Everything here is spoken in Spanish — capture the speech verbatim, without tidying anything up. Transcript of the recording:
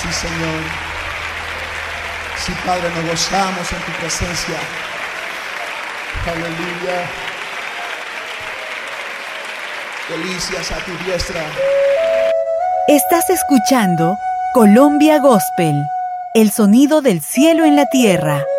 Sí, Señor. Sí, Padre, nos gozamos en tu presencia. Aleluya. Delicias a tu diestra. Estás escuchando Colombia Gospel, el sonido del cielo en la tierra.